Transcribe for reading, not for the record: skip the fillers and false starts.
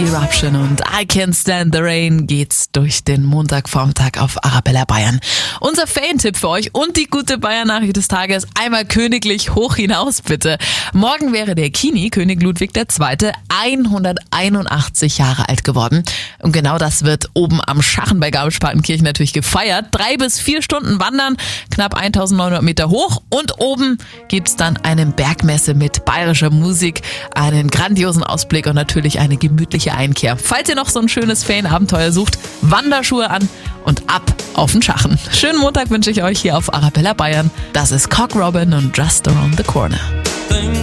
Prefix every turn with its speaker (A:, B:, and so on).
A: Eruption und I Can't Stand the Rain geht's durch den Montagvormittag auf Arabella Bayern. Unser Fan-Tipp für euch und die gute Bayern-Nachricht des Tages: einmal königlich hoch hinaus, bitte. Morgen wäre der Kini, König Ludwig II., 181 Jahre alt geworden. Und genau das wird oben am Schachen bei Garmisch-Partenkirchen natürlich gefeiert. 3 bis 4 Stunden wandern, knapp 1900 Meter hoch, und oben gibt's dann eine Bergmesse mit bayerischer Musik, einen grandiosen Ausblick und natürlich eine gemütliche Einkehr. Falls ihr noch so ein schönes Fan-Abenteuer sucht, Wanderschuhe an und ab auf den Schachen. Schönen Montag wünsche ich euch hier auf Arabella Bayern. Das ist Cock Robin und Just Around the Corner.